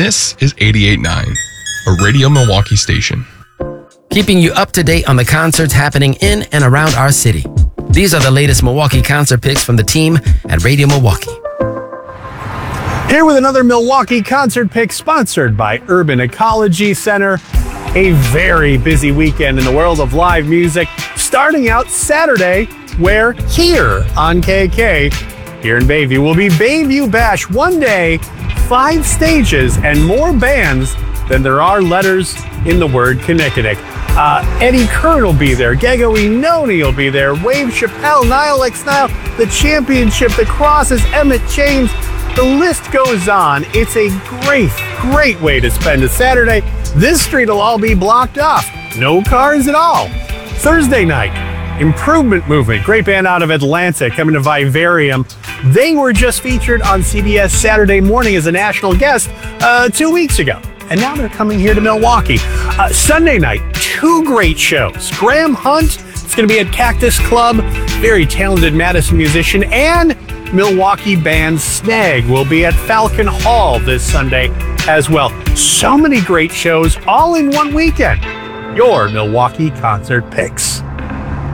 This is 88.9, a Radio Milwaukee station. Keeping you up to date on the concerts happening in and around our city. These are the latest Milwaukee concert picks from the team at Radio Milwaukee. Here with another Milwaukee concert pick sponsored by Urban Ecology Center. A very busy weekend in the world of live music, starting out Saturday, where here on KK, here in Bayview, will be Bayview Bash. One day, 5 stages, and more bands than there are letters in the word Kinnikinnick. Eddie Kern will be there, Gego Inoni will be there, Wave Chappelle, Nile X Nile, The Championship, The Crosses, Emmett James. The list goes on. It's a great way to spend a Saturday. This street will all be blocked off. No cars at all. Thursday night, Improvement Movement, great band out of Atlanta, coming to Vivarium. They were just featured on CBS Saturday Morning as a national guest 2 weeks ago. And now they're coming here to Milwaukee. Sunday night, 2 great shows. Graham Hunt is going to be at Cactus Club, very talented Madison musician, and Milwaukee band Snag will be at Falcon Hall this Sunday as well. So many great shows all in one weekend. Your Milwaukee concert picks.